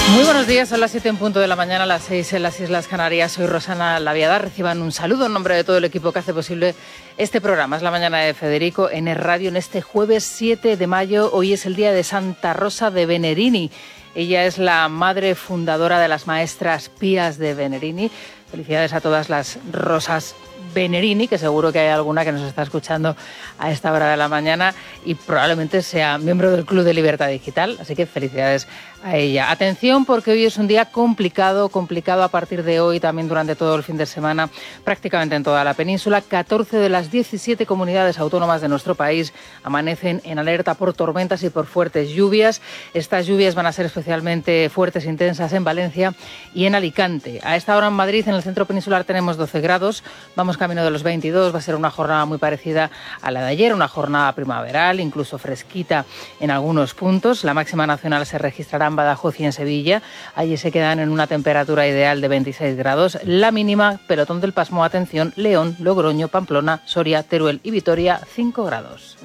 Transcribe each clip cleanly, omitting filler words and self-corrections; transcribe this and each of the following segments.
Muy buenos días, son las 7 en punto de la mañana, las 6 en las Islas Canarias. Soy Rosana Laviada. Reciban un saludo en nombre de todo el equipo que hace posible este programa. Es la mañana de Federico en Es Radio en este jueves 7 de mayo. Hoy es el día de Santa Rosa de Venerini. Ella es la madre fundadora de las maestras pías de Venerini. Felicidades a todas las Rosas Venerini, que seguro que hay alguna que nos está escuchando a esta hora de la mañana y probablemente sea miembro del Club de Libertad Digital, así que felicidades a ella. Atención, porque hoy es un día complicado a partir de hoy, también durante todo el fin de semana, prácticamente en toda la península. 14 de las 17 comunidades autónomas de nuestro país amanecen en alerta por tormentas y por fuertes lluvias. Estas lluvias van a ser especialmente fuertes e intensas en Valencia y en Alicante. A esta hora en Madrid, en el centro peninsular, tenemos 12 grados, vamos camino de los 22, va a ser una jornada muy parecida a la de ayer, una jornada primaveral, incluso fresquita en algunos puntos. La máxima nacional se registrará en Badajoz y en Sevilla. Allí se quedan en una temperatura ideal de 26 grados. La mínima, pelotón del pasmo, atención, León, Logroño, Pamplona, Soria, Teruel y Vitoria, 5 grados.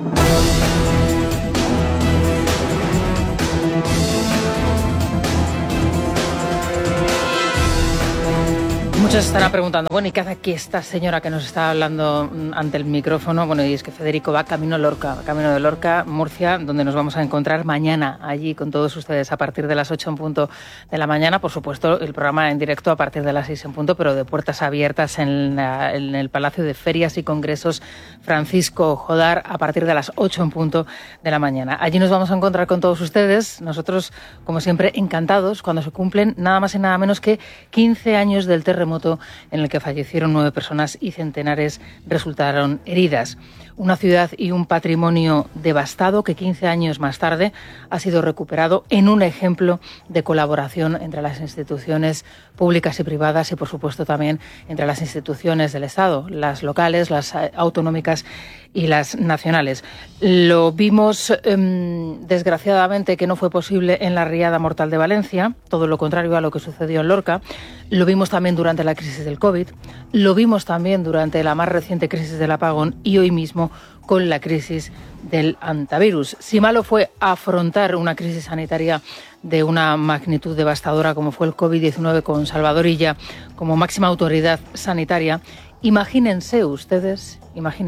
Muchos estarán preguntando, bueno, ¿y qué hace aquí esta señora que nos está hablando ante el micrófono? Bueno, y es que Federico va camino de Lorca, Murcia, donde nos vamos a encontrar mañana allí con todos ustedes a partir de las 8 en punto de la mañana. Por supuesto, el programa en directo a partir de las 6 en punto, pero de puertas abiertas en el Palacio de Ferias y Congresos Francisco Jodar a partir de las 8 en punto de la mañana. Allí nos vamos a encontrar con todos ustedes. Nosotros, como siempre, encantados cuando se cumplen nada más y nada menos que 15 años del terremoto en el que fallecieron 9 personas y centenares resultaron heridas. Una ciudad y un patrimonio devastado que 15 años más tarde ha sido recuperado en un ejemplo de colaboración entre las instituciones públicas y privadas y, por supuesto, también entre las instituciones del Estado, las locales, las autonómicas y las nacionales. Lo vimos, desgraciadamente, que no fue posible en la riada mortal de Valencia, todo lo contrario a lo que sucedió en Lorca. Lo vimos también durante la crisis del COVID, lo vimos también durante la más reciente crisis del apagón y hoy mismo con la crisis del hantavirus. Si malo fue afrontar una crisis sanitaria de una magnitud devastadora como fue el COVID-19 con Salvador Illa como máxima autoridad sanitaria, imagínense ustedes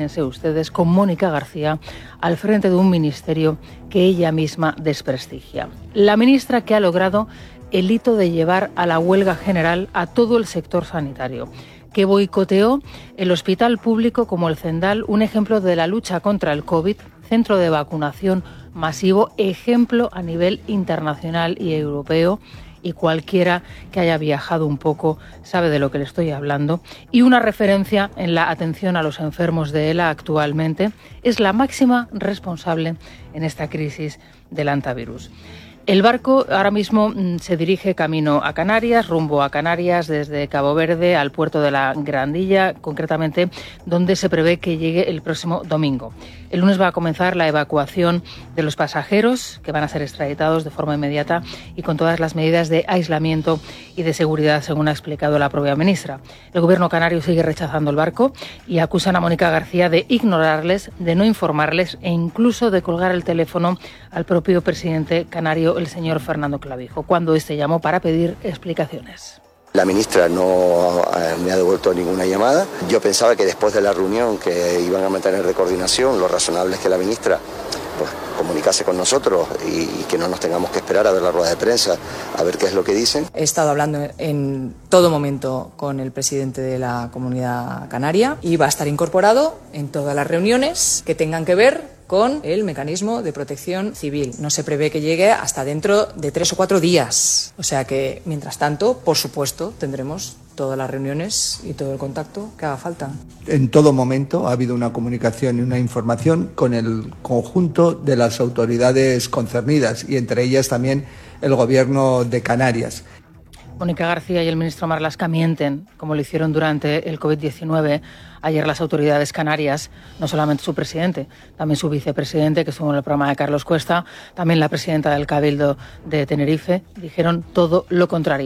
con Mónica García al frente de un ministerio que ella misma desprestigia. La ministra que ha logrado el hito de llevar a la huelga general a todo el sector sanitario, que boicoteó el hospital público como el Zendal, un ejemplo de la lucha contra el COVID, centro de vacunación masivo, ejemplo a nivel internacional y europeo, y cualquiera que haya viajado un poco sabe de lo que le estoy hablando, y una referencia en la atención a los enfermos de ELA actualmente, es la máxima responsable en esta crisis del hantavirus. El barco ahora mismo se dirige camino a Canarias, rumbo a Canarias, desde Cabo Verde al puerto de la Grandilla, concretamente donde se prevé que llegue el próximo domingo. El lunes va a comenzar la evacuación de los pasajeros, que van a ser extraditados de forma inmediata y con todas las medidas de aislamiento y de seguridad, según ha explicado la propia ministra. El gobierno canario sigue rechazando el barco y acusan a Mónica García de ignorarles, de no informarles e incluso de colgar el teléfono al propio presidente canario, el señor Fernando Clavijo, cuando este llamó para pedir explicaciones. La ministra no me ha devuelto ninguna llamada. Yo pensaba que después de la reunión que iban a mantener de coordinación, lo razonable es que la ministra pues comunicase con nosotros y que no nos tengamos que esperar a ver la rueda de prensa, a ver qué es lo que dicen. He estado hablando en todo momento con el presidente de la Comunidad Canaria y va a estar incorporado en todas las reuniones que tengan que ver con el mecanismo de protección civil. No se prevé que llegue hasta dentro de 3 o 4 días. O sea que, mientras tanto, por supuesto, tendremos todas las reuniones y todo el contacto que haga falta. En todo momento ha habido una comunicación y una información con el conjunto de las autoridades concernidas y entre ellas también el Gobierno de Canarias. Mónica García y el ministro Marlaska mienten, como lo hicieron durante el COVID-19. Ayer las autoridades canarias, no solamente su presidente, también su vicepresidente, que estuvo en el programa de Carlos Cuesta, también la presidenta del Cabildo de Tenerife, dijeron todo lo contrario.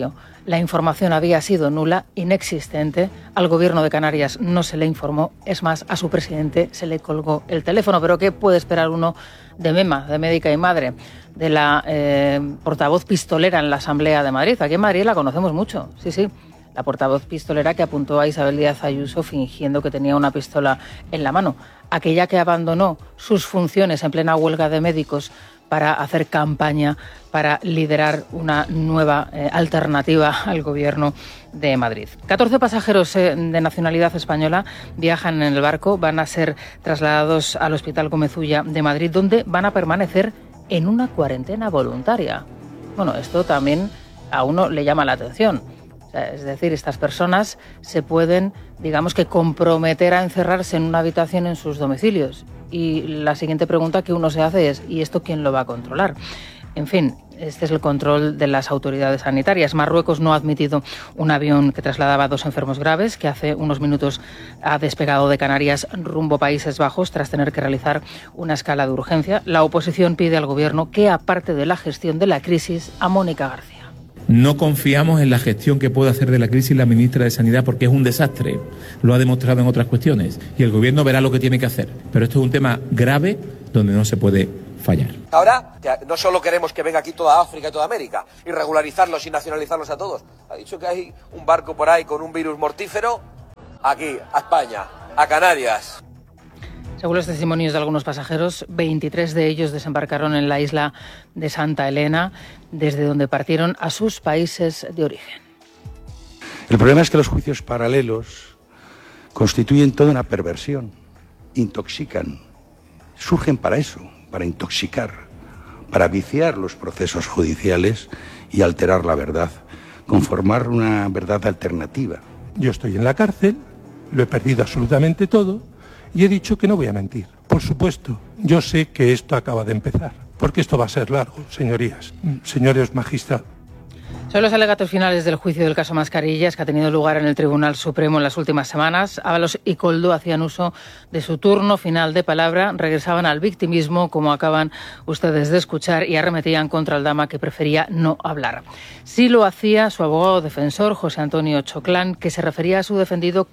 La información había sido nula, inexistente. Al Gobierno de Canarias no se le informó. Es más, a su presidente se le colgó el teléfono. Pero ¿qué puede esperar uno de MEMA, de Médica y Madre, de la portavoz pistolera en la Asamblea de Madrid? Aquí en Madrid la conocemos mucho, sí. La portavoz pistolera que apuntó a Isabel Díaz Ayuso fingiendo que tenía una pistola en la mano. Aquella que abandonó sus funciones en plena huelga de médicos para hacer campaña, para liderar una nueva alternativa al Gobierno de Madrid. 14 pasajeros de nacionalidad española viajan en el barco, van a ser trasladados al Hospital Gómez Ulla de Madrid, donde van a permanecer en una cuarentena voluntaria. Bueno, esto también a uno le llama la atención. Es decir, estas personas se pueden, digamos que, comprometer a encerrarse en una habitación en sus domicilios. Y la siguiente pregunta que uno se hace es, ¿y esto quién lo va a controlar? En fin, este es el control de las autoridades sanitarias. Marruecos no ha admitido un avión que trasladaba a 2 enfermos graves, que hace unos minutos ha despegado de Canarias rumbo a Países Bajos tras tener que realizar una escala de urgencia. La oposición pide al Gobierno que aparte de la gestión de la crisis a Mónica García. No confiamos en la gestión que puede hacer de la crisis la ministra de Sanidad porque es un desastre. Lo ha demostrado en otras cuestiones. Y el Gobierno verá lo que tiene que hacer. Pero esto es un tema grave donde no se puede fallar. Ahora, no solo queremos que venga aquí toda África y toda América y regularizarlos y nacionalizarlos a todos. Ha dicho que hay un barco por ahí con un virus mortífero aquí, a España, a Canarias. Según los testimonios de algunos pasajeros, 23 de ellos desembarcaron en la isla de Santa Elena, desde donde partieron a sus países de origen. El problema es que los juicios paralelos constituyen toda una perversión, intoxican, surgen para eso, para intoxicar, para viciar los procesos judiciales y alterar la verdad, conformar una verdad alternativa. Yo estoy en la cárcel, lo he perdido absolutamente todo. Y he dicho que no voy a mentir. Por supuesto, yo sé que esto acaba de empezar, porque esto va a ser largo, señorías, señores magistrados. Son los alegatos finales del juicio del caso Mascarillas que ha tenido lugar en el Tribunal Supremo en las últimas semanas. Ábalos y Koldo hacían uso de su turno final de palabra, regresaban al victimismo, como acaban ustedes de escuchar, y arremetían contra Aldama, que prefería no hablar. Sí lo hacía su abogado defensor, José Antonio Choclán, que se refería a su defendido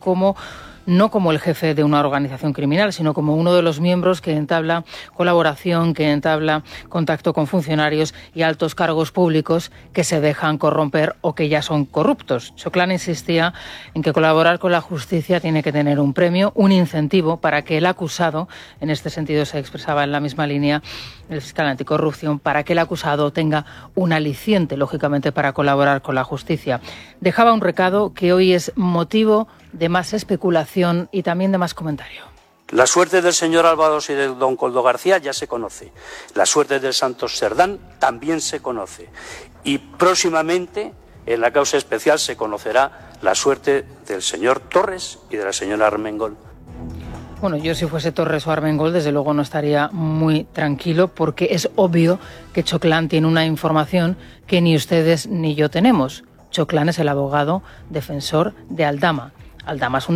no como el jefe de una organización criminal, sino como uno de los miembros que entabla colaboración, que entabla contacto con funcionarios y altos cargos públicos que se dejan corromper o que ya son corruptos. Choclán insistía en que colaborar con la justicia tiene que tener un premio, un incentivo para que el acusado, en este sentido se expresaba en la misma línea el fiscal anticorrupción, para que el acusado tenga un aliciente, lógicamente, para colaborar con la justicia. Dejaba un recado que hoy es motivo de más especulación y también de más comentario. La suerte del señor Ábalos y de don Koldo García ya se conoce. La suerte del Santos Cerdán también se conoce. Y próximamente, en la causa especial, se conocerá la suerte del señor Torres y de la señora Armengol. Bueno, yo si fuese Torres o Armengol, desde luego no estaría muy tranquilo, porque es obvio que Choclán tiene una información que ni ustedes ni yo tenemos. Choclán es el abogado defensor de Aldama. Aldama es un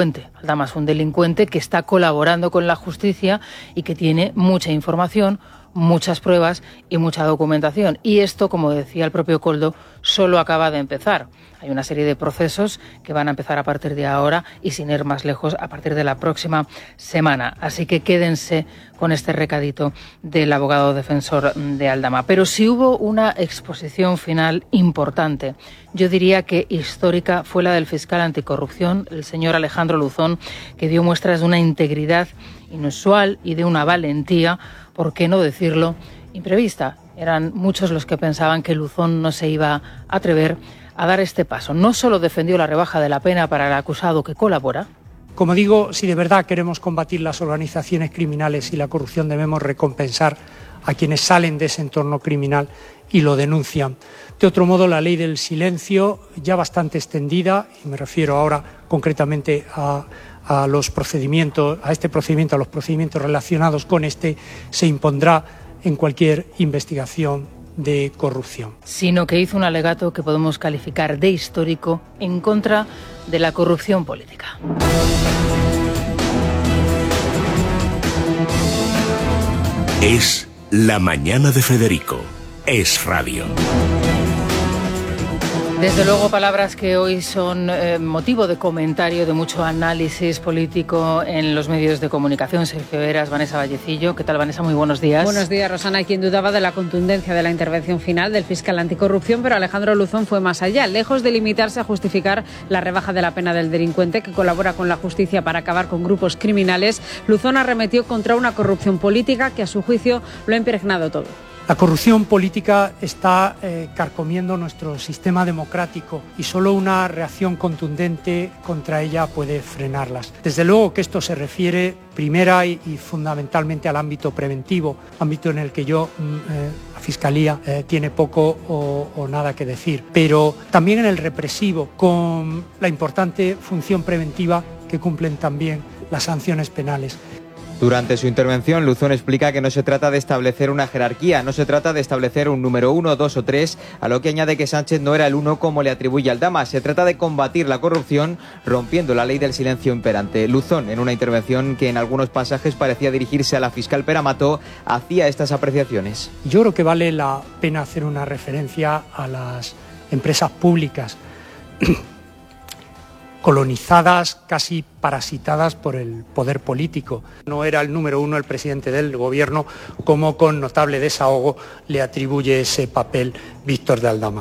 delincuente que está colaborando con la justicia y que tiene mucha información, muchas pruebas y mucha documentación. Y esto, como decía el propio Koldo, solo acaba de empezar. Hay una serie de procesos que van a empezar a partir de ahora y, sin ir más lejos, a partir de la próxima semana. Así que quédense con este recadito del abogado defensor de Aldama. Pero si hubo una exposición final importante, yo diría que histórica, fue la del fiscal anticorrupción, el señor Alejandro Luzón, que dio muestras de una integridad inusual y de una valentía, por qué no decirlo, imprevista. Eran muchos los que pensaban que Luzón no se iba a atrever a dar este paso. No solo defendió la rebaja de la pena para el acusado que colabora. Como digo, si de verdad queremos combatir las organizaciones criminales y la corrupción, debemos recompensar a quienes salen de ese entorno criminal y lo denuncian. De otro modo, la ley del silencio, ya bastante extendida, y me refiero ahora concretamente a los procedimientos, a los procedimientos relacionados con este, se impondrá en cualquier investigación de corrupción. Sino que hizo un alegato que podemos calificar de histórico en contra de la corrupción política. Es la mañana de Federico. Es radio. Desde luego, palabras que hoy son motivo de comentario, de mucho análisis político en los medios de comunicación. Sergio Heras, Vanessa Vallecillo. ¿Qué tal, Vanessa? Muy buenos días. Buenos días, Rosana. Hay quien dudaba de la contundencia de la intervención final del fiscal anticorrupción, pero Alejandro Luzón fue más allá. Lejos de limitarse a justificar la rebaja de la pena del delincuente que colabora con la justicia para acabar con grupos criminales, Luzón arremetió contra una corrupción política que, a su juicio, lo ha impregnado todo. La corrupción política está carcomiendo nuestro sistema democrático y solo una reacción contundente contra ella puede frenarlas. Desde luego que esto se refiere primera y fundamentalmente al ámbito preventivo, ámbito en el que la Fiscalía tiene poco o nada que decir, pero también en el represivo, con la importante función preventiva que cumplen también las sanciones penales. Durante su intervención, Luzón explica que no se trata de establecer una jerarquía, no se trata de establecer un número 1, 2 o 3, a lo que añade que Sánchez no era el 1 como le atribuye Aldama. Se trata de combatir la corrupción rompiendo la ley del silencio imperante. Luzón, en una intervención que en algunos pasajes parecía dirigirse a la fiscal Pera Mato, hacía estas apreciaciones. Yo creo que vale la pena hacer una referencia a las empresas públicas colonizadas, casi parasitadas por el poder político. No era el número 1 el presidente del gobierno, como con notable desahogo le atribuye ese papel Víctor de Aldama.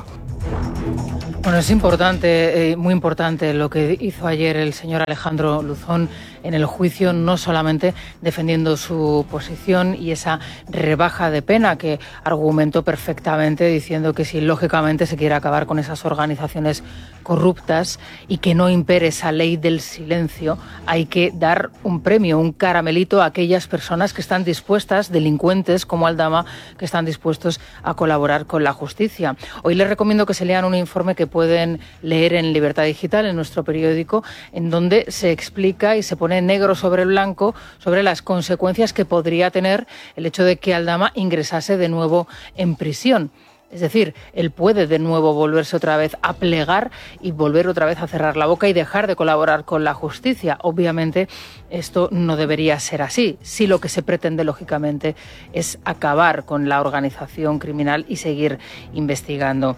Bueno, es importante, muy importante lo que hizo ayer el señor Alejandro Luzón en el juicio, no solamente defendiendo su posición y esa rebaja de pena que argumentó perfectamente, diciendo que si lógicamente se quiere acabar con esas organizaciones corruptas y que no impere esa ley del silencio, hay que dar un premio, un caramelito a aquellas personas que están dispuestas, delincuentes como Aldama, que están dispuestos a colaborar con la justicia. Hoy les recomiendo que se lean un informe que pueden leer en Libertad Digital, en nuestro periódico, en donde se explica y se pone negro sobre blanco sobre las consecuencias que podría tener el hecho de que Aldama ingresase de nuevo en prisión. Es decir, él puede de nuevo volverse otra vez a plegar y volver otra vez a cerrar la boca y dejar de colaborar con la justicia. Obviamente, esto no debería ser así. Sí, lo que se pretende, lógicamente, es acabar con la organización criminal y seguir investigando.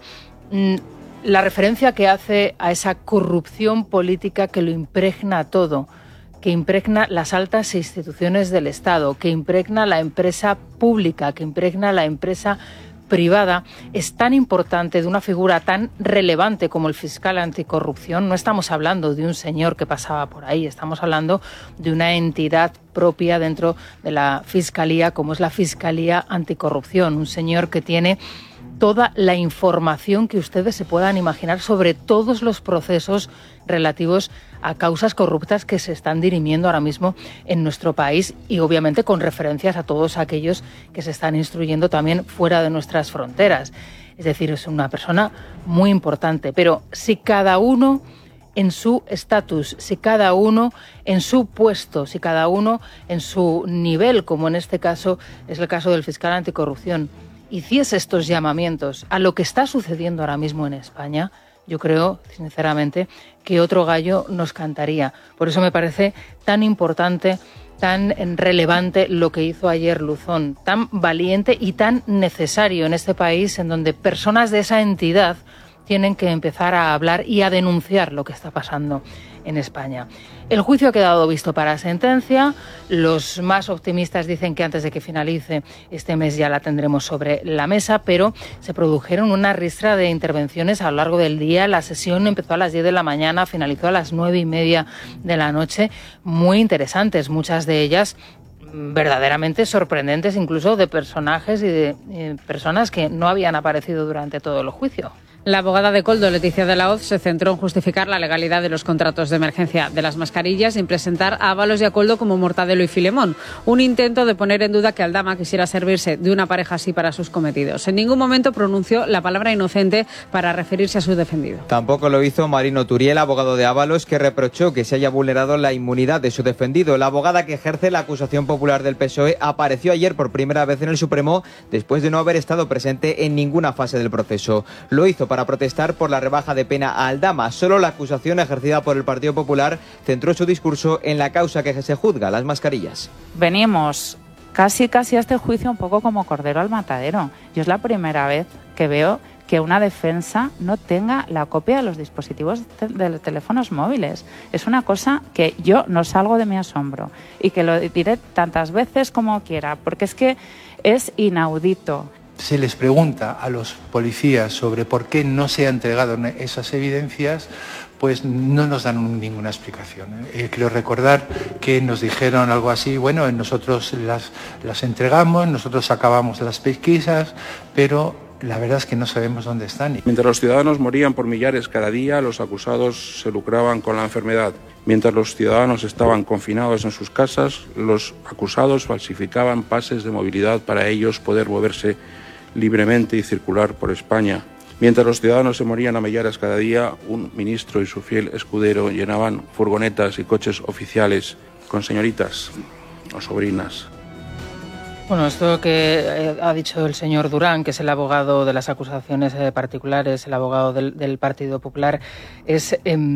La referencia que hace a esa corrupción política que lo impregna todo, que impregna las altas instituciones del Estado, que impregna la empresa pública, que impregna la empresa privada, es tan importante, de una figura tan relevante como el fiscal anticorrupción. No estamos hablando de un señor que pasaba por ahí, estamos hablando de una entidad propia dentro de la Fiscalía, como es la Fiscalía Anticorrupción, un señor que tiene toda la información que ustedes se puedan imaginar sobre todos los procesos relativos a causas corruptas que se están dirimiendo ahora mismo en nuestro país y obviamente con referencias a todos aquellos que se están instruyendo también fuera de nuestras fronteras. Es decir, es una persona muy importante, pero si cada uno en su estatus, si cada uno en su puesto, si cada uno en su nivel, como en este caso es el caso del fiscal anticorrupción, hiciese estos llamamientos a lo que está sucediendo ahora mismo en España, yo creo, sinceramente, que otro gallo nos cantaría. Por eso me parece tan importante, tan relevante lo que hizo ayer Luzón, tan valiente y tan necesario en este país en donde personas de esa entidad tienen que empezar a hablar y a denunciar lo que está pasando en España. El juicio ha quedado visto para sentencia. Los más optimistas dicen que antes de que finalice este mes ya la tendremos sobre la mesa, pero se produjeron una ristra de intervenciones a lo largo del día. La sesión empezó a las 10 de la mañana, finalizó a las 9:30 de la noche. Muy interesantes, muchas de ellas verdaderamente sorprendentes, incluso de personajes y de personas que no habían aparecido durante todo el juicio. La abogada de Koldo, Leticia de la Hoz, se centró en justificar la legalidad de los contratos de emergencia de las mascarillas sin presentar a Ábalos y a Koldo como Mortadelo y Filemón. Un intento de poner en duda que Aldama quisiera servirse de una pareja así para sus cometidos. En ningún momento pronunció la palabra inocente para referirse a su defendido. Tampoco lo hizo Marino Turiel, abogado de Ábalos, que reprochó que se haya vulnerado la inmunidad de su defendido. La abogada que ejerce la acusación popular del PSOE apareció ayer por primera vez en el Supremo después de no haber estado presente en ninguna fase del proceso. Lo hizo para protestar por la rebaja de pena a Aldama. Solo la acusación ejercida por el Partido Popular centró su discurso en la causa que se juzga, las mascarillas. Venimos casi a este juicio un poco como cordero al matadero. Yo es la primera vez que veo que una defensa no tenga la copia de los dispositivos de los teléfonos móviles. Es una cosa que yo no salgo de mi asombro y que lo diré tantas veces como quiera, porque es que es inaudito. Se les pregunta a los policías sobre por qué no se han entregado esas evidencias, pues no nos dan ninguna explicación. Creo recordar que nos dijeron algo así, bueno, nosotros las entregamos, nosotros acabamos las pesquisas, pero la verdad es que no sabemos dónde están. Mientras los ciudadanos morían por millares cada día, los acusados se lucraban con la enfermedad. Mientras los ciudadanos estaban confinados en sus casas, los acusados falsificaban pases de movilidad para ellos poder moverse libremente y circular por España. Mientras los ciudadanos se morían a millares cada día, un ministro y su fiel escudero llenaban furgonetas y coches oficiales con señoritas o sobrinas. Bueno, esto que ha dicho el señor Durán, que es el abogado de las acusaciones particulares, el abogado del Partido Popular, es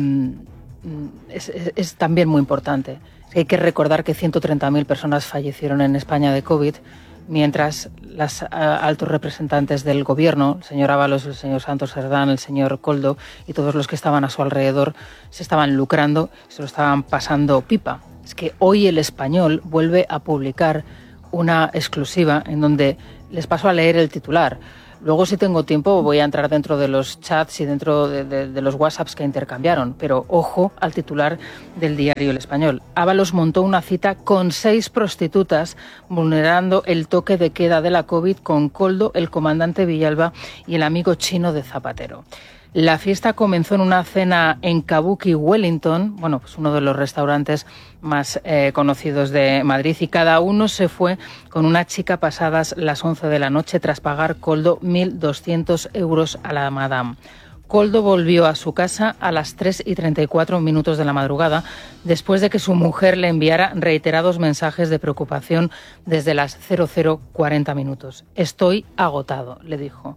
también muy importante. Hay que recordar que 130.000 personas fallecieron en España de COVID, mientras los altos representantes del Gobierno, el señor Ábalos, el señor Santos Cerdán, el señor Koldo y todos los que estaban a su alrededor se estaban lucrando, se lo estaban pasando pipa. Es que hoy El Español vuelve a publicar una exclusiva en donde les paso a leer el titular. Luego, si tengo tiempo, voy a entrar dentro de los chats y dentro de los WhatsApps que intercambiaron. Pero ojo al titular del diario El Español. Ábalos montó una cita con 6 prostitutas, vulnerando el toque de queda de la COVID con Koldo, el comandante Villalba y el amigo chino de Zapatero. La fiesta comenzó en una cena en Kabuki, Wellington, bueno, pues uno de los restaurantes más conocidos de Madrid, y cada uno se fue con una chica pasadas las 11 de la noche tras pagar Koldo 1.200 euros a la madame. Koldo volvió a su casa a las 3:34 de la madrugada, después de que su mujer le enviara reiterados mensajes de preocupación desde las 00:40. Estoy agotado, le dijo.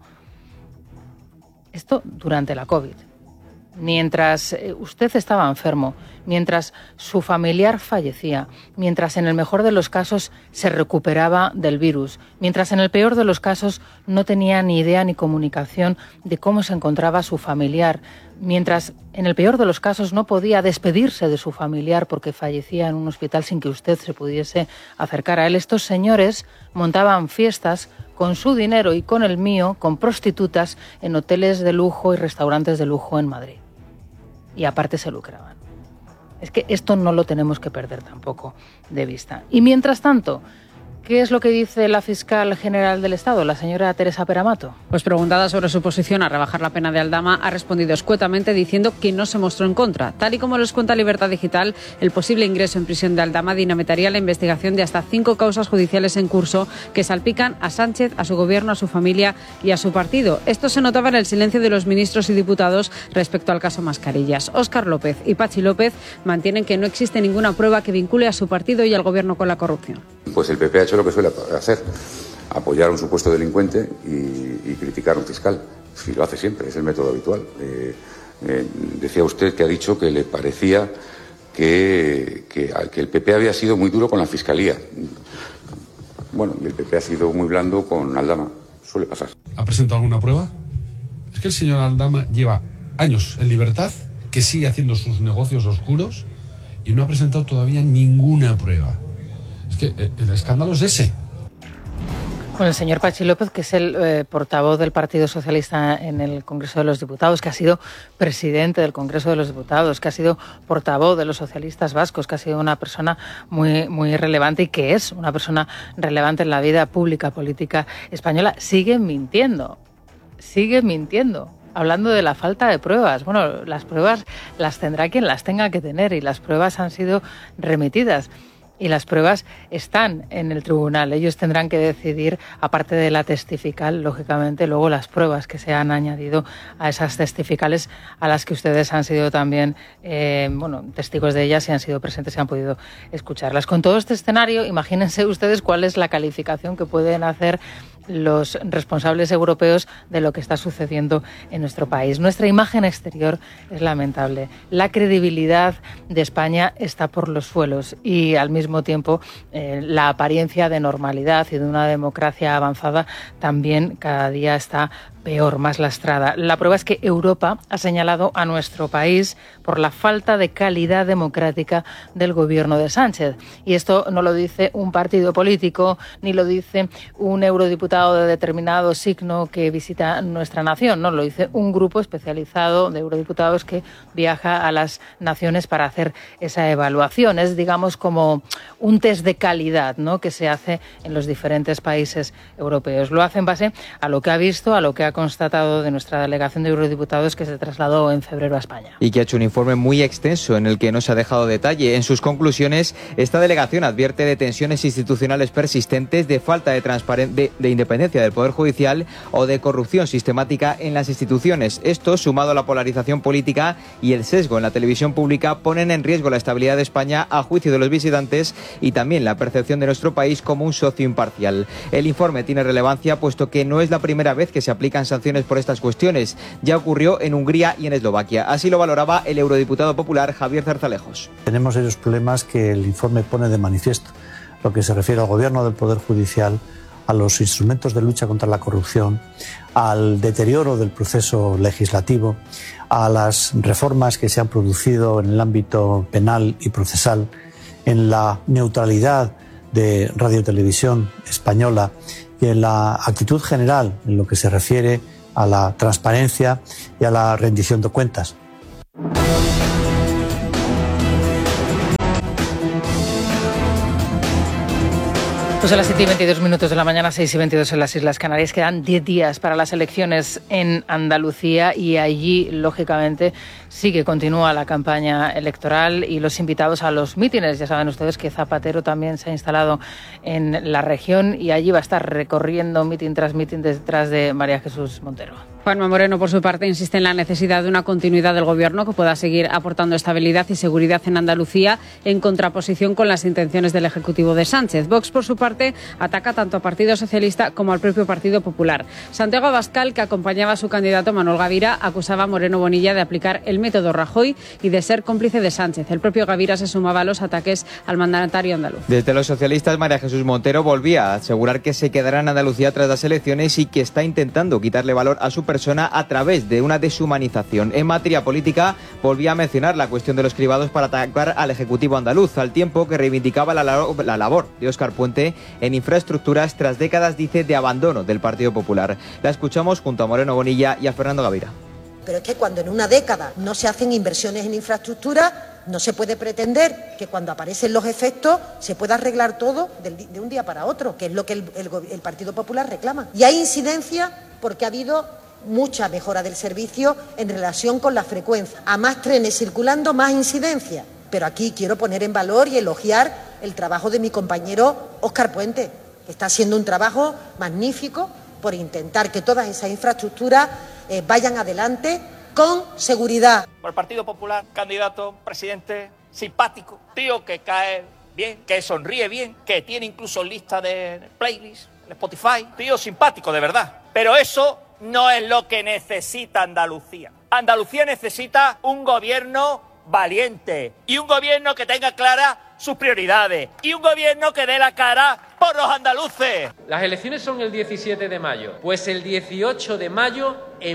Esto durante la COVID. Mientras usted estaba enfermo, mientras su familiar fallecía, mientras en el mejor de los casos se recuperaba del virus, mientras en el peor de los casos no tenía ni idea ni comunicación de cómo se encontraba su familiar, mientras en el peor de los casos no podía despedirse de su familiar porque fallecía en un hospital sin que usted se pudiese acercar a él, estos señores montaban fiestas con su dinero y con el mío, con prostitutas en hoteles de lujo y restaurantes de lujo en Madrid. Y aparte se lucraban. Es que esto no lo tenemos que perder tampoco de vista. Y mientras tanto, ¿qué es lo que dice la fiscal general del Estado, la señora Teresa Peramato? Pues preguntada sobre su posición a rebajar la pena de Aldama, ha respondido escuetamente diciendo que no se mostró en contra. Tal y como les cuenta Libertad Digital, el posible ingreso en prisión de Aldama dinamitaría la investigación de hasta 5 causas judiciales en curso que salpican a Sánchez, a su gobierno, a su familia y a su partido. Esto se notaba en el silencio de los ministros y diputados respecto al caso Mascarillas. Óscar López y Pachi López mantienen que no existe ninguna prueba que vincule a su partido y al gobierno con la corrupción. Pues el PP ha hecho lo que suele hacer, apoyar a un supuesto delincuente y criticar a un fiscal. Sí, lo hace siempre, es el método habitual. Decía usted que ha dicho que le parecía que el PP había sido muy duro con la Fiscalía. Bueno, el PP ha sido muy blando con Aldama, suele pasar. ¿Ha presentado alguna prueba? Es que el señor Aldama lleva años en libertad, que sigue haciendo sus negocios oscuros y no ha presentado todavía ninguna prueba. Es que el escándalo es ese. Bueno, el señor Pachi López, que es el portavoz del Partido Socialista en el Congreso de los Diputados, que ha sido presidente del Congreso de los Diputados, que ha sido portavoz de los socialistas vascos, que ha sido una persona muy, muy relevante y que es una persona relevante en la vida pública política española, sigue mintiendo, hablando de la falta de pruebas. Bueno, las pruebas las tendrá quien las tenga que tener y las pruebas han sido remitidas. Y las pruebas están en el tribunal. Ellos tendrán que decidir, aparte de la testifical, lógicamente, luego las pruebas que se han añadido a esas testificales a las que ustedes han sido también testigos de ellas y han sido presentes y han podido escucharlas. Con todo este escenario, imagínense ustedes cuál es la calificación que pueden hacer los responsables europeos de lo que está sucediendo en nuestro país. Nuestra imagen exterior es lamentable. La credibilidad de España está por los suelos y al mismo tiempo la apariencia de normalidad y de una democracia avanzada también cada día está peor, más lastrada. La prueba es que Europa ha señalado a nuestro país por la falta de calidad democrática del gobierno de Sánchez. Y esto no lo dice un partido político, ni lo dice un eurodiputado de determinado signo que visita nuestra nación, no, lo dice un grupo especializado de eurodiputados que viaja a las naciones para hacer esa evaluación. Es, digamos, como un test de calidad, ¿no?, que se hace en los diferentes países europeos. Lo hace en base a lo que ha visto, a lo que ha constatado de nuestra delegación de eurodiputados que se trasladó en febrero a España. Y que ha hecho un informe muy extenso en el que no se ha dejado detalle. En sus conclusiones, esta delegación advierte de tensiones institucionales persistentes, de falta de independencia del Poder Judicial o de corrupción sistemática en las instituciones. Esto, sumado a la polarización política y el sesgo en la televisión pública, ponen en riesgo la estabilidad de España a juicio de los visitantes y también la percepción de nuestro país como un socio imparcial. El informe tiene relevancia puesto que no es la primera vez que se aplican sanciones por estas cuestiones. Ya ocurrió en Hungría y en Eslovaquia. Así lo valoraba el eurodiputado popular Javier Zarzalejos. Tenemos esos problemas que el informe pone de manifiesto. Lo que se refiere al gobierno del Poder Judicial, a los instrumentos de lucha contra la corrupción, al deterioro del proceso legislativo, a las reformas que se han producido en el ámbito penal y procesal, en la neutralidad de Radio Televisión Española y en la actitud general en lo que se refiere a la transparencia y a la rendición de cuentas. Pues a las 7:22 de la mañana, 6:22 en las Islas Canarias. Quedan 10 días para las elecciones en Andalucía y allí, lógicamente, sí que continúa la campaña electoral y los invitados a los mítines. Ya saben ustedes que Zapatero también se ha instalado en la región y allí va a estar recorriendo mítin tras mítin detrás de María Jesús Montero. Juanma Moreno, por su parte, insiste en la necesidad de una continuidad del Gobierno que pueda seguir aportando estabilidad y seguridad en Andalucía, en contraposición con las intenciones del Ejecutivo de Sánchez. Vox, por su parte, ataca tanto al Partido Socialista como al propio Partido Popular. Santiago Abascal, que acompañaba a su candidato Manuel Gavira, acusaba a Moreno Bonilla de aplicar el método Rajoy y de ser cómplice de Sánchez. El propio Gavira se sumaba a los ataques al mandatario andaluz. Desde los socialistas, María Jesús Montero volvía a asegurar que se quedará en Andalucía tras las elecciones y que está intentando quitarle valor a su persona a través de una deshumanización. En materia política, volvía a mencionar la cuestión de los cribados para atacar al Ejecutivo andaluz, al tiempo que reivindicaba la labor de Óscar Puente en infraestructuras tras décadas, dice, de abandono del Partido Popular. La escuchamos junto a Moreno Bonilla y a Fernando Gavira. Pero es que cuando en una década no se hacen inversiones en infraestructura, no se puede pretender que cuando aparecen los efectos se pueda arreglar todo de un día para otro, que es lo que el Partido Popular reclama. Y hay incidencia porque ha habido mucha mejora del servicio en relación con la frecuencia. A más trenes circulando, más incidencia. Pero aquí quiero poner en valor y elogiar el trabajo de mi compañero Óscar Puente, que está haciendo un trabajo magnífico por intentar que todas esas infraestructuras vayan adelante con seguridad. Por el Partido Popular, candidato, presidente, simpático, tío que cae bien, que sonríe bien, que tiene incluso lista de playlist, en Spotify, tío simpático de verdad. Pero eso no es lo que necesita Andalucía. Andalucía necesita un gobierno valiente y un gobierno que tenga claras sus prioridades y un gobierno que dé la cara por los andaluces. Las elecciones son el 17 de mayo. Pues el 18 de mayo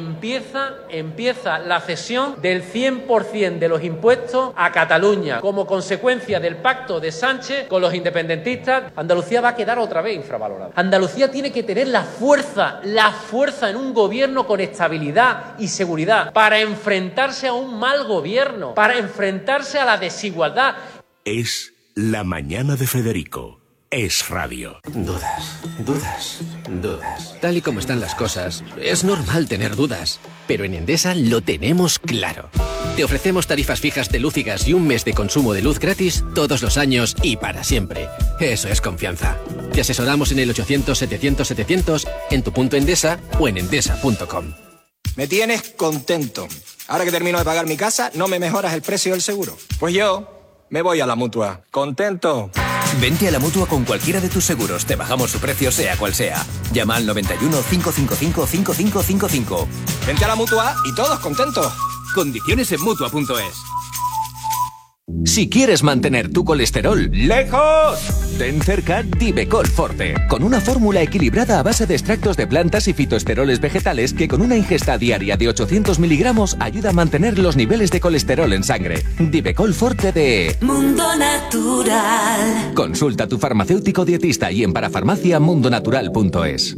empieza la cesión del 100% de los impuestos a Cataluña. Como consecuencia del pacto de Sánchez con los independentistas, Andalucía va a quedar otra vez infravalorada. Andalucía tiene que tener la fuerza en un gobierno con estabilidad y seguridad para enfrentarse a un mal gobierno, para enfrentarse a la desigualdad. Es la mañana de Federico. Es radio. Dudas. Tal y como están las cosas, es normal tener dudas. Pero en Endesa lo tenemos claro. Te ofrecemos tarifas fijas de luz y gas y un mes de consumo de luz gratis todos los años y para siempre. Eso es confianza. Te asesoramos en el 800-700-700, en tu punto Endesa o en endesa.com. Me tienes contento. Ahora que termino de pagar mi casa, ¿no me mejoras el precio del seguro? Pues yo me voy a la Mutua. ¿Contento? Vente a la Mutua con cualquiera de tus seguros. Te bajamos su precio sea cual sea. Llama al 91 555 5555. Vente a la Mutua y todos contentos. Condiciones en Mutua.es. Si quieres mantener tu colesterol lejos, ten cerca Divecol Forte, con una fórmula equilibrada a base de extractos de plantas y fitoesteroles vegetales que con una ingesta diaria de 800 miligramos ayuda a mantener los niveles de colesterol en sangre. Divecol Forte de Mundo Natural. Consulta a tu farmacéutico dietista y en parafarmaciamundonatural.es.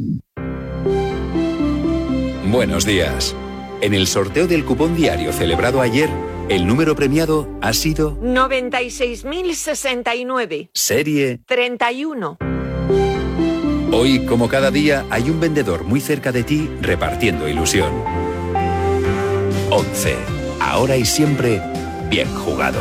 Buenos días. En el sorteo del cupón diario celebrado ayer, el número premiado ha sido 96.069. Serie 31. Hoy, como cada día, hay un vendedor muy cerca de ti repartiendo ilusión. 11. Ahora y siempre, bien jugado.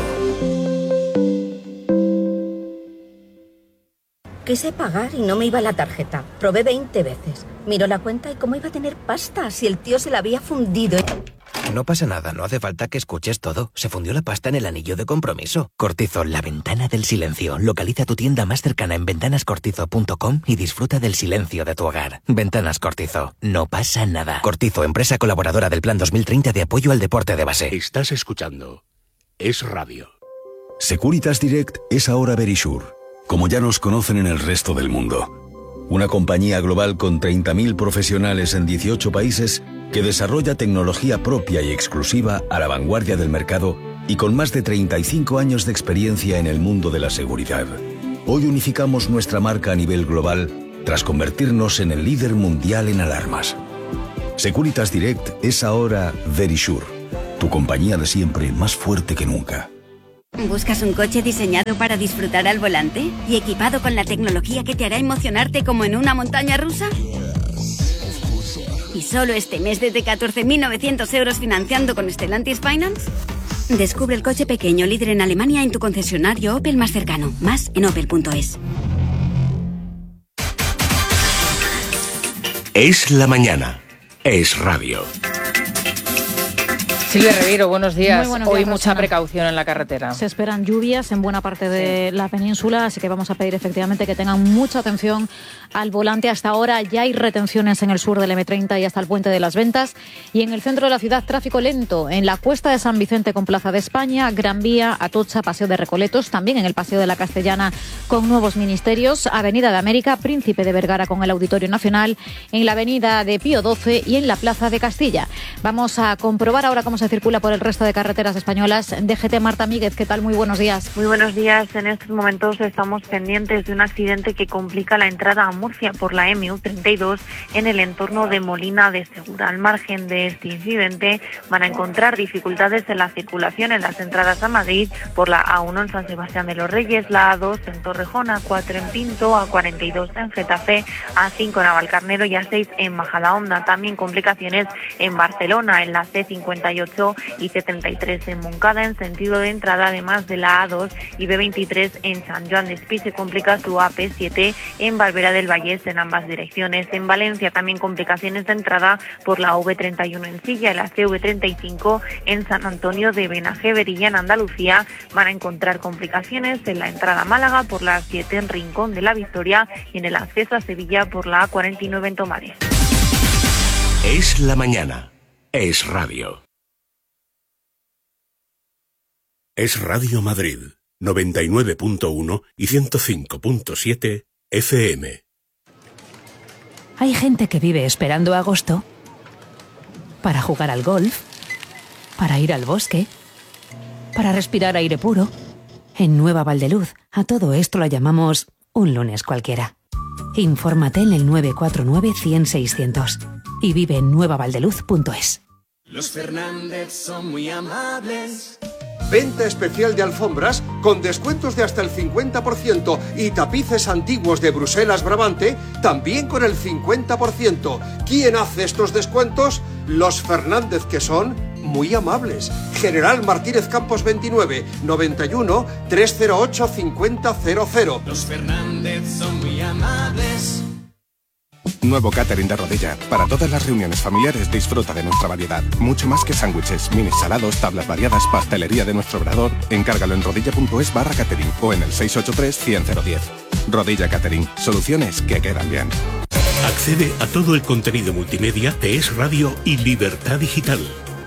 Quise pagar y no me iba la tarjeta. Probé 20 veces. Miró la cuenta y cómo iba a tener pasta si el tío se la había fundido. No pasa nada, no hace falta que escuches todo. Se fundió la pasta en el anillo de compromiso. Cortizo, la ventana del silencio. Localiza tu tienda más cercana en ventanascortizo.com y disfruta del silencio de tu hogar. Ventanas Cortizo. No pasa nada. Cortizo, empresa colaboradora del Plan 2030 de apoyo al deporte de base. Estás escuchando Es Radio. Securitas Direct es ahora Verisure, como ya nos conocen en el resto del mundo. Una compañía global con 30.000 profesionales en 18 países que desarrolla tecnología propia y exclusiva a la vanguardia del mercado y con más de 35 años de experiencia en el mundo de la seguridad. Hoy unificamos nuestra marca a nivel global tras convertirnos en el líder mundial en alarmas. Securitas Direct es ahora Verisure, tu compañía de siempre más fuerte que nunca. ¿Buscas un coche diseñado para disfrutar al volante y equipado con la tecnología que te hará emocionarte como en una montaña rusa? ¿Y solo este mes desde 14.900 euros financiando con Stellantis Finance? Descubre el coche pequeño líder en Alemania en tu concesionario Opel más cercano. Más en opel.es. Es la mañana. Es Radio. Silvia Regueiro, buenos días. Muy buenos días, Hoy mucha Rosana. precaución en la carretera. Se esperan lluvias en buena parte de la península, así que vamos a pedir efectivamente que tengan mucha atención al volante. Hasta ahora ya hay retenciones en el sur del M30 y hasta el Puente de las Ventas. Y en el centro de la ciudad, tráfico lento en la Cuesta de San Vicente con Plaza de España, Gran Vía, Atocha, Paseo de Recoletos, también en el Paseo de la Castellana con nuevos ministerios, Avenida de América, Príncipe de Vergara con el Auditorio Nacional, en la Avenida de Pío XII y en la Plaza de Castilla. Vamos a comprobar ahora cómo se circula por el resto de carreteras españolas. DGT, Marta Míguez, ¿qué tal? Muy buenos días. Muy buenos días. En estos momentos estamos pendientes de un accidente que complica la entrada a Murcia por la MU32 en el entorno de Molina de Segura. Al margen de este incidente van a encontrar dificultades en la circulación en las entradas a Madrid por la A1 en San Sebastián de los Reyes, la A2 en Torrejón, A4 en Pinto, A42 en Getafe, A5 en Navalcarnero y A6 en Majadahonda. También complicaciones en Barcelona, en la C58 y C33 en Moncada en sentido de entrada, además de la A2 y B23 en San Joan de Espí. Se complica su AP7 en Barberá del Vallés en ambas direcciones. En Valencia también complicaciones de entrada por la V31 en Silla y la CV35 en San Antonio de Benajever, y en Andalucía van a encontrar complicaciones en la entrada a Málaga por la 7 en Rincón de la Victoria y en el acceso a Sevilla por la A49 en Tomares. Es la mañana. Es Radio. Es Radio Madrid, 99.1 y 105.7 FM. Hay gente que vive esperando agosto para jugar al golf, para ir al bosque, para respirar aire puro. En Nueva Valdeluz, a todo esto lo llamamos un lunes cualquiera. Infórmate en el 949-100-600 y vive en nuevavaldeluz.es. Los Fernández son muy amables. Venta especial de alfombras con descuentos de hasta el 50% y tapices antiguos de Bruselas Brabante también con el 50%. ¿Quién hace estos descuentos? Los Fernández, que son muy amables. General Martínez Campos 29, 91 308 5000. Los Fernández son muy amables. Nuevo catering de Rodilla. Para todas las reuniones familiares disfruta de nuestra variedad. Mucho más que sándwiches, minis salados, tablas variadas, pastelería de nuestro obrador. Encárgalo en rodilla.es/catering o en el 683-100-010. Rodilla Catering. Soluciones que quedan bien. Accede a todo el contenido multimedia de Es Radio y Libertad Digital.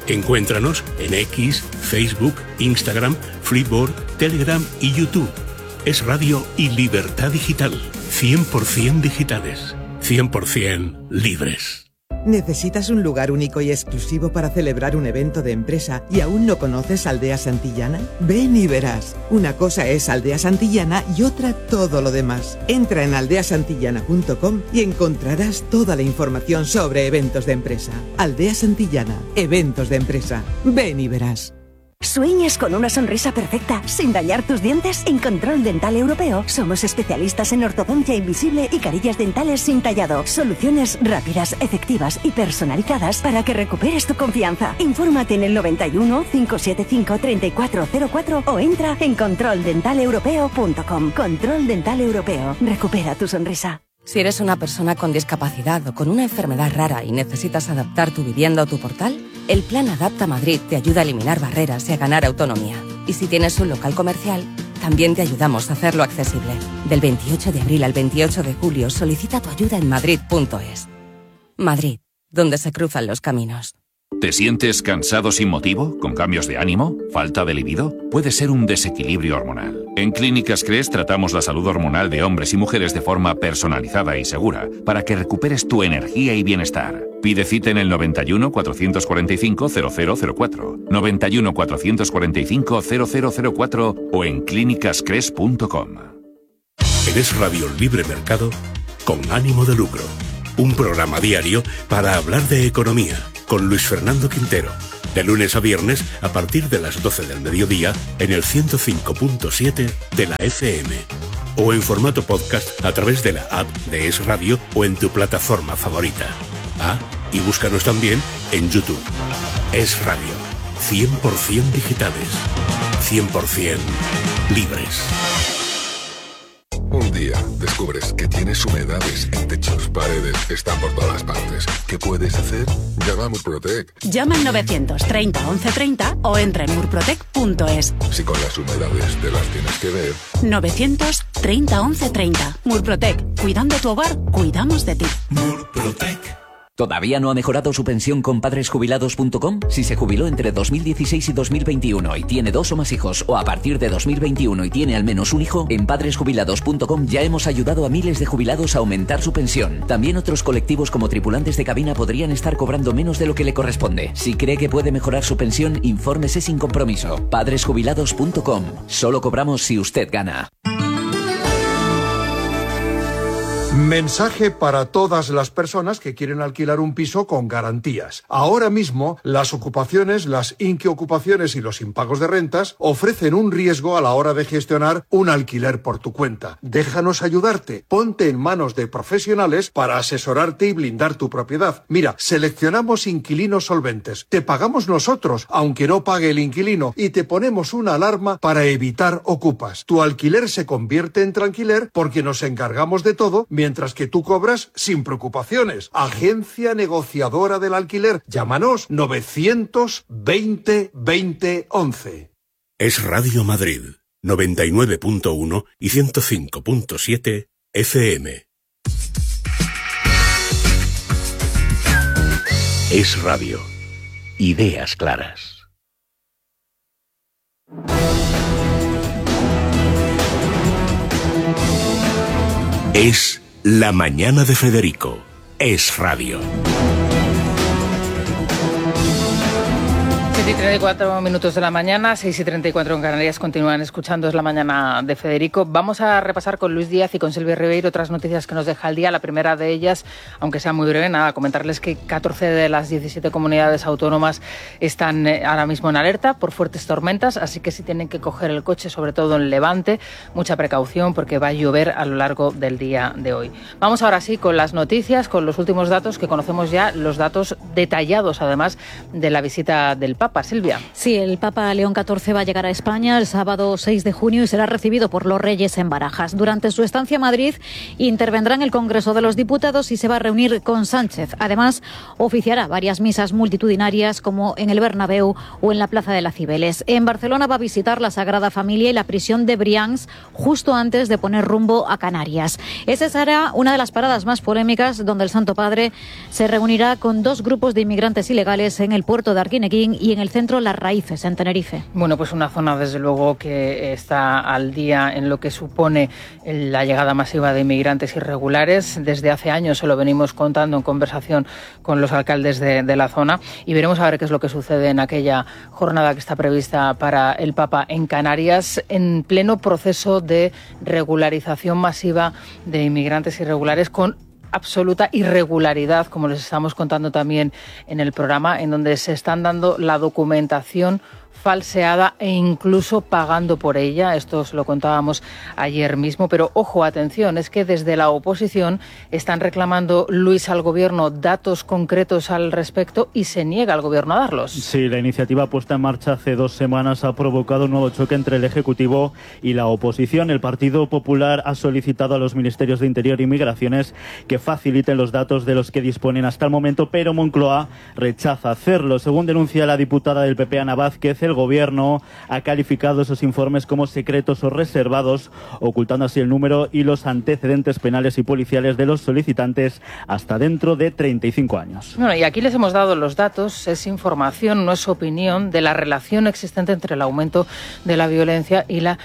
Encuéntranos en X, Facebook, Instagram, Flipboard, Telegram y YouTube. Es radio y libertad digital. 100% digitales. 100% libres. ¿Necesitas un lugar único y exclusivo para celebrar un evento de empresa y aún no conoces Aldea Santillana? Ven y verás. Una cosa es Aldea Santillana y otra todo lo demás. Entra en aldeasantillana.com y encontrarás toda la información sobre eventos de empresa. Aldea Santillana, eventos de empresa. Ven y verás. ¿Sueñas con una sonrisa perfecta sin dañar tus dientes? En Control Dental Europeo somos especialistas en ortodoncia invisible y carillas dentales sin tallado. Soluciones rápidas, efectivas y personalizadas para que recuperes tu confianza. Infórmate en el 91 575 3404 o entra en controldentaleuropeo.com. Control Dental Europeo. Recupera tu sonrisa. Si eres una persona con discapacidad o con una enfermedad rara y necesitas adaptar tu vivienda o tu portal, el Plan Adapta Madrid te ayuda a eliminar barreras y a ganar autonomía. Y si tienes un local comercial, también te ayudamos a hacerlo accesible. Del 28 de abril al 28 de julio solicita tu ayuda en madrid.es. Madrid, donde se cruzan los caminos. ¿Te sientes cansado sin motivo? ¿Con cambios de ánimo? ¿Falta de libido? Puede ser un desequilibrio hormonal. En Clínicas Cres tratamos la salud hormonal de hombres y mujeres de forma personalizada y segura para que recuperes tu energía y bienestar. Pide cita en el 91 445 0004, 91 445 0004 o en clínicascres.com. Eres Radio Libre Mercado con ánimo de lucro. Un programa diario para hablar de economía con Luis Fernando Quintero. De lunes a viernes a partir de las 12 del mediodía en el 105.7 de la FM. O en formato podcast a través de la app de Es Radio o en tu plataforma favorita. Ah, y búscanos también en YouTube. Es Radio. 100% digitales. 100% libres. Un día descubres que tienes humedades en techos, paredes, están por todas partes. ¿Qué puedes hacer? Llama a Murprotec. Llama al 930 1130 o entra en murprotec.es. Si con las humedades te las tienes que ver. 930 1130. Murprotec. Cuidando tu hogar, cuidamos de ti. Murprotec. ¿Todavía no ha mejorado su pensión con padresjubilados.com? Si se jubiló entre 2016 y 2021 y tiene 2 o más hijos, o a partir de 2021 y tiene al menos un hijo, en padresjubilados.com ya hemos ayudado a miles de jubilados a aumentar su pensión. También otros colectivos como tripulantes de cabina podrían estar cobrando menos de lo que le corresponde. Si cree que puede mejorar su pensión, infórmese sin compromiso. Padresjubilados.com. Solo cobramos si usted gana. Mensaje para todas las personas que quieren alquilar un piso con garantías. Ahora mismo, las ocupaciones, las inquiocupaciones y los impagos de rentas ofrecen un riesgo a la hora de gestionar un alquiler por tu cuenta. Déjanos ayudarte. Ponte en manos de profesionales para asesorarte y blindar tu propiedad. Mira, seleccionamos inquilinos solventes. Te pagamos nosotros, aunque no pague el inquilino, y te ponemos una alarma para evitar ocupas. Tu alquiler se convierte en tranquiler porque nos encargamos de todo, mientras que tú cobras sin preocupaciones. Agencia negociadora del alquiler. Llámanos 920 20 11. Es Radio Madrid, 99.1 y 105.7 FM. Es Radio. Ideas claras. Es La Mañana de Federico. Es Radio. 7:34 minutos de la mañana, 6:34 en Canarias. Continúan escuchando Es la Mañana de Federico. Vamos a repasar con Luis Díaz y con Silvia Ribeiro otras noticias que nos deja el día. La primera de ellas, aunque sea muy breve, nada, comentarles que 14 de las 17 comunidades autónomas están ahora mismo en alerta por fuertes tormentas, así que si tienen que coger el coche, sobre todo en Levante, mucha precaución porque va a llover a lo largo del día de hoy. Vamos ahora sí con las noticias, con los últimos datos que conocemos ya, los datos detallados además de la visita del Papa. Papa, Silvia. Sí, el Papa León XIV va a llegar a España el sábado 6 de junio y será recibido por los Reyes en Barajas. Durante su estancia en Madrid intervendrá en el Congreso de los Diputados y se va a reunir con Sánchez. Además, oficiará varias misas multitudinarias como en el Bernabéu o en la Plaza de las Cibeles. En Barcelona va a visitar la Sagrada Familia y la prisión de Brians justo antes de poner rumbo a Canarias. Esa será una de las paradas más polémicas, donde el Santo Padre se reunirá con 2 grupos de inmigrantes ilegales en el puerto de Arquinequín y en el centro Las Raíces, en Tenerife. Bueno, pues una zona desde luego que está al día en lo que supone la llegada masiva de inmigrantes irregulares. Desde hace años se lo venimos contando en conversación con los alcaldes de la zona y veremos a ver qué es lo que sucede en aquella jornada que está prevista para el Papa en Canarias, en pleno proceso de regularización masiva de inmigrantes irregulares con absoluta irregularidad, como les estamos contando también en el programa, en donde se están dando la documentación falseada e incluso pagando por ella. Esto os lo contábamos ayer mismo, pero ojo, atención, es que desde la oposición están reclamando, Luis, al Gobierno datos concretos al respecto y se niega el Gobierno a darlos. Sí, la iniciativa puesta en marcha hace 2 semanas ha provocado un nuevo choque entre el Ejecutivo y la oposición. El Partido Popular ha solicitado a los Ministerios de Interior y Migraciones que faciliten los datos de los que disponen hasta el momento, pero Moncloa rechaza hacerlo. Según denuncia la diputada del PP, Ana Vázquez, el Gobierno ha calificado esos informes como secretos o reservados, ocultando así el número y los antecedentes penales y policiales de los solicitantes hasta dentro de 35 años. Bueno, y aquí les hemos dado los datos, es información, no es opinión, de la relación existente entre el aumento de la violencia y la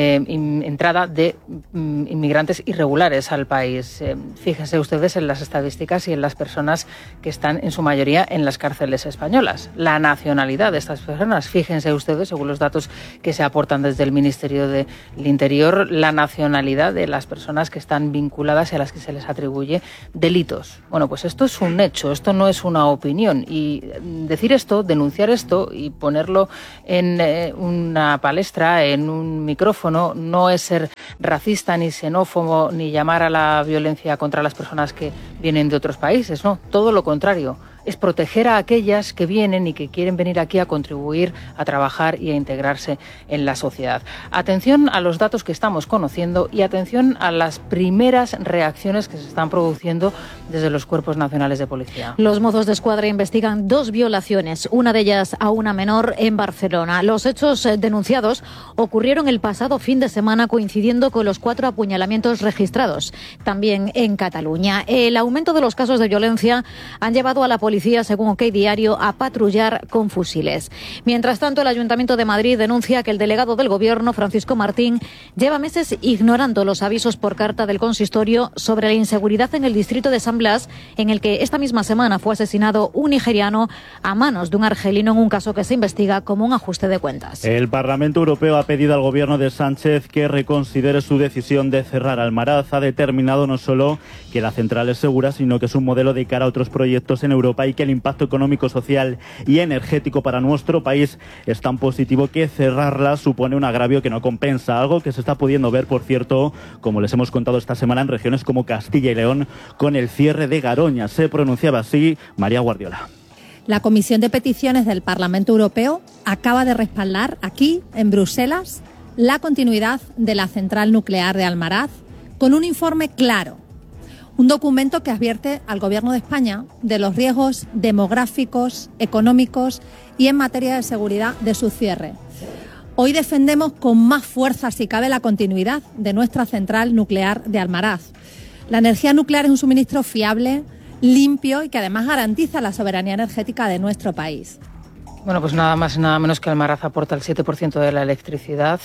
entrada de inmigrantes irregulares al país. Fíjense ustedes en las estadísticas y en las personas que están en su mayoría en las cárceles españolas. La nacionalidad de estas personas, fíjense ustedes, según los datos que se aportan desde el Ministerio del Interior, la nacionalidad de las personas que están vinculadas y a las que se les atribuye delitos. Bueno, pues esto es un hecho, esto no es una opinión. Y decir esto, denunciar esto y ponerlo en una palestra, en un micrófono, no es ser racista ni xenófobo ni llamar a la violencia contra las personas que vienen de otros países, no, todo lo contrario. Es proteger a aquellas que vienen y que quieren venir aquí a contribuir, a trabajar y a integrarse en la sociedad. Atención a los datos que estamos conociendo y atención a las primeras reacciones que se están produciendo desde los cuerpos nacionales de policía. Los Mossos d'Esquadra investigan 2 violaciones, una de ellas a una menor en Barcelona. Los hechos denunciados ocurrieron el pasado fin de semana, coincidiendo con los 4 apuñalamientos registrados, también en Cataluña. El aumento de los casos de violencia han llevado a la policía, según OK Diario, a patrullar con fusiles. Mientras tanto, el Ayuntamiento de Madrid denuncia que el delegado del Gobierno, Francisco Martín, lleva meses ignorando los avisos por carta del consistorio sobre la inseguridad en el distrito de San Blas, en el que esta misma semana fue asesinado un nigeriano a manos de un argelino en un caso que se investiga como un ajuste de cuentas. El Parlamento Europeo ha pedido al Gobierno de Sánchez que reconsidere su decisión de cerrar Almaraz. Ha determinado no solo que la central es segura, sino que es un modelo de cara a otros proyectos en Europa y que el impacto económico, social y energético para nuestro país es tan positivo que cerrarla supone un agravio que no compensa, algo que se está pudiendo ver, por cierto, como les hemos contado esta semana, en regiones como Castilla y León, con el cierre de Garoña. Se pronunciaba así María Guardiola. La Comisión de Peticiones del Parlamento Europeo acaba de respaldar aquí, en Bruselas, la continuidad de la central nuclear de Almaraz con un informe claro. Un documento que advierte al Gobierno de España de los riesgos demográficos, económicos y en materia de seguridad de su cierre. Hoy defendemos con más fuerza, si cabe, la continuidad de nuestra central nuclear de Almaraz. La energía nuclear es un suministro fiable, limpio y que además garantiza la soberanía energética de nuestro país. Bueno, pues nada más y nada menos que Almaraz aporta el 7% de la electricidad.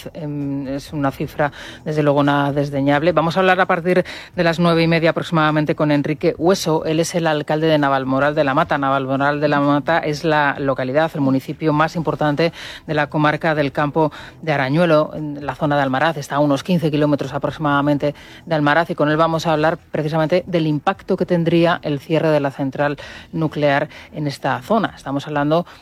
Es una cifra, desde luego, nada desdeñable. Vamos a hablar a partir de las 9:30 aproximadamente con Enrique Hueso. Él es el alcalde de Navalmoral de la Mata. Navalmoral de la Mata es la localidad, el municipio más importante de la comarca del Campo de Arañuelo, en la zona de Almaraz. Está a unos 15 kilómetros aproximadamente de Almaraz y con él vamos a hablar precisamente del impacto que tendría el cierre de la central nuclear en esta zona. Estamos hablando de cerca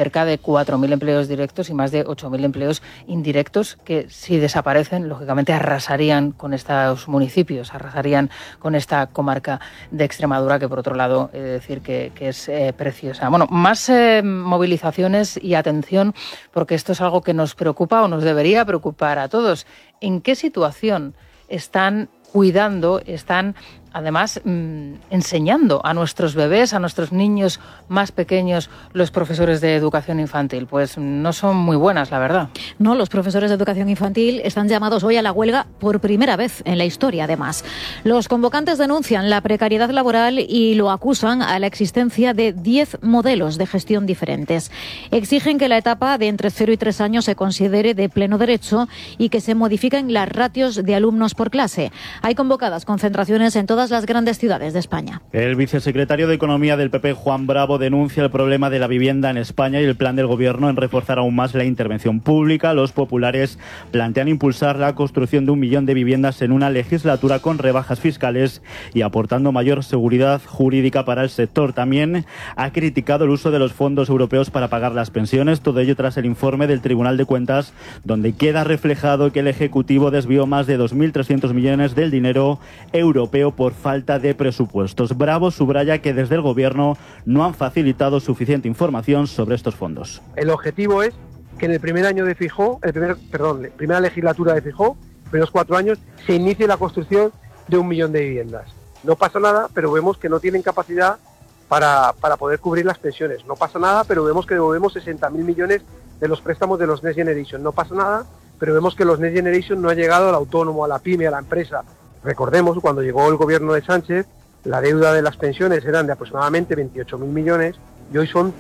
cerca de 4.000 empleos directos y más de 8.000 empleos indirectos que, si desaparecen, lógicamente arrasarían con estos municipios, arrasarían con esta comarca de Extremadura, que por otro lado he de decir que es preciosa. Bueno, más movilizaciones y atención, porque esto es algo que nos preocupa o nos debería preocupar a todos. ¿En qué situación están cuidando, están además enseñando a nuestros bebés, a nuestros niños más pequeños, los profesores de educación infantil? Pues no son muy buenas, la verdad. No, los profesores de educación infantil están llamados hoy a la huelga por primera vez en la historia, además. Los convocantes denuncian la precariedad laboral y lo acusan a la existencia de 10 modelos de gestión diferentes. Exigen que la etapa de entre 0 y 3 años se considere de pleno derecho y que se modifiquen las ratios de alumnos por clase. Hay convocadas concentraciones en todas las grandes ciudades de España. El vicesecretario de Economía del PP, Juan Bravo, denuncia el problema de la vivienda en España y el plan del Gobierno en reforzar aún más la intervención pública. Los populares plantean impulsar la construcción de 1 millón de viviendas en una legislatura con rebajas fiscales y aportando mayor seguridad jurídica para el sector. También ha criticado el uso de los fondos europeos para pagar las pensiones, todo ello tras el informe del Tribunal de Cuentas, donde queda reflejado que el Ejecutivo desvió más de 2.300 millones del dinero europeo por falta de presupuestos. Bravo subraya que desde el Gobierno no han facilitado suficiente información sobre estos fondos. El objetivo es que en el primer año de Feijóo, primera legislatura de Feijóo, los primeros 4 años, se inicie la construcción de 1 millón de viviendas. No pasa nada, pero vemos que no tienen capacidad para poder cubrir las pensiones. No pasa nada, pero vemos que devolvemos 60.000 millones de los préstamos de los Next Generation. No pasa nada, pero vemos que los Next Generation no han llegado al autónomo, a la pyme, a la empresa. Recordemos, cuando llegó el gobierno de Sánchez, la deuda de las pensiones eran de aproximadamente 28.000 millones y hoy son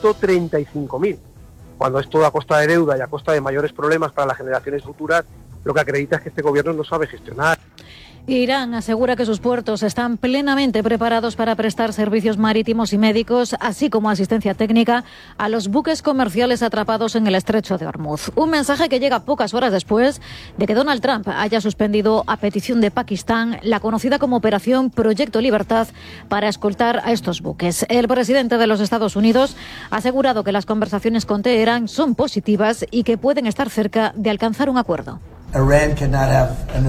135.000. Cuando es todo a costa de deuda y a costa de mayores problemas para las generaciones futuras, lo que acredita es que este gobierno no sabe gestionar. Irán asegura que sus puertos están plenamente preparados para prestar servicios marítimos y médicos, así como asistencia técnica a los buques comerciales atrapados en el estrecho de Hormuz. Un mensaje que llega pocas horas después de que Donald Trump haya suspendido, a petición de Pakistán, la conocida como Operación Proyecto Libertad para escoltar a estos buques. El presidente de los Estados Unidos ha asegurado que las conversaciones con Teherán son positivas y que pueden estar cerca de alcanzar un acuerdo.